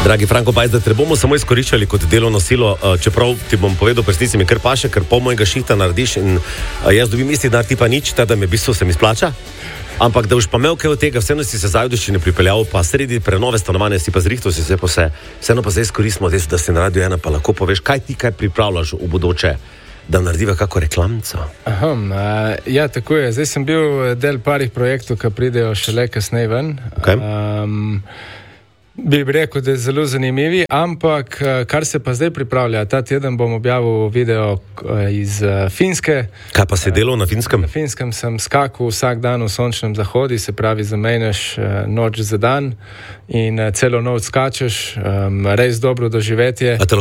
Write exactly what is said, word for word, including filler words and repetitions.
Dragi Franko Bajs, da te bomo samo izkoriščali kot delovno silo, čeprav ti bom povedal, presnici mi kar paše, ker pol mojega šihta narediš in jaz dobim isti denar, ti pa nič, da me v bistvu se mi splača. Ampak da už pa imel kaj od tega, vseeno si se Zajdovščine pripeljal, pa sredi prenove stanovanja si pa zrihtal si vse po vse. Vseeno pa zdaj izkoristimo, da si na Radio ena, pa lahko poveš, kaj ti kaj pripravljaš v bodoče, da narediva kako reklamco. Aha, ja, tako je. Zdaj sem bil del parih projektov, ki pridejo šele kasneje ven. Okay. Um, bi rekel, da je zelo zanimivi, ampak kar se pa zdaj pripravlja, ta teden bom objavil video iz Finske. Kaj pa si delal na Finskem? Na Finskem sem skakal vsak dan v sončnem zahodi, se pravi zamenjaš noč za dan in celo noč skačeš, um, res dobro doživetje.